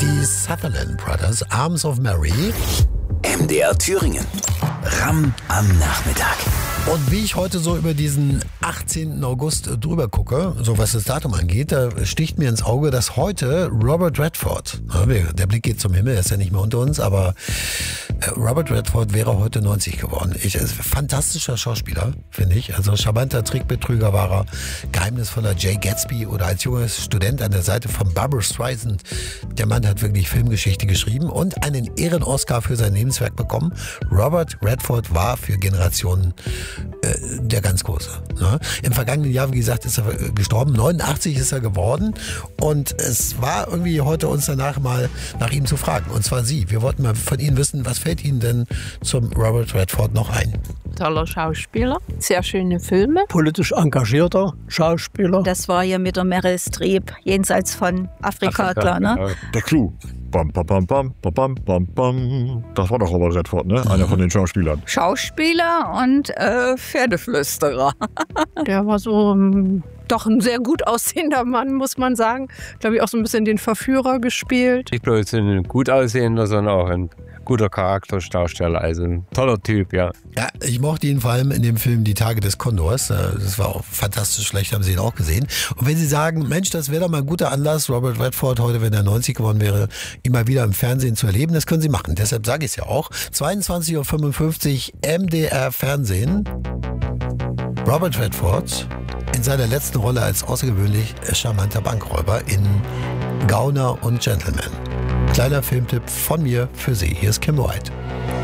Die Sutherland Brothers, Arms of Mary. MDR Thüringen. Ram am Nachmittag. Und wie ich heute so über diesen 18. August drüber gucke, so was das Datum angeht, da sticht mir ins Auge, dass heute Robert Redford, der Blick geht zum Himmel, er ist ja nicht mehr unter uns, aber Robert Redford wäre heute 90 geworden. Fantastischer Schauspieler, finde ich. Also charmanter Trickbetrüger war er, geheimnisvoller Jay Gatsby oder als junger Student an der Seite von Barbra Streisand. Der Mann hat wirklich Filmgeschichte geschrieben und einen Ehren-Oscar für sein Lebenswerk bekommen. Robert Redford war für Generationen der ganz Große. Ne? Im vergangenen Jahr, wie gesagt, ist er gestorben. 89 ist er geworden. Und es war irgendwie heute uns danach mal nach ihm zu fragen. Und zwar Sie. Wir wollten mal von Ihnen wissen, was fällt Ihnen denn zum Robert Redford noch ein? Toller Schauspieler, sehr schöne Filme. Politisch engagierter Schauspieler. Das war ja mit der Meryl Streep, jenseits von Afrika, klar, ne? Genau. Der Clou. Bam, bam, bam, bam, bam, bam, bam. Das war doch Robert Redford, ne? Einer von den Schauspielern. Schauspieler und Pferdeflüsterer. Der war so doch ein sehr gut aussehender Mann, muss man sagen. Glaube ich auch so ein bisschen den Verführer gespielt. Nicht bloß ein gut aussehender, sondern auch ein guter Charakterdarsteller, also ein toller Typ, ja. Ja, ich mochte ihn vor allem in dem Film Die Tage des Kondors. Das war auch fantastisch, vielleicht haben Sie ihn auch gesehen. Und wenn Sie sagen, Mensch, das wäre doch mal ein guter Anlass, Robert Redford heute, wenn er 90 geworden wäre, ihn mal wieder im Fernsehen zu erleben, das können Sie machen. Deshalb sage ich es ja auch. 22.55 Uhr MDR Fernsehen. Robert Redford in seiner letzten Rolle als außergewöhnlich charmanter Bankräuber in Gauner und Gentleman. Kleiner Filmtipp von mir für Sie. Hier ist Kim White.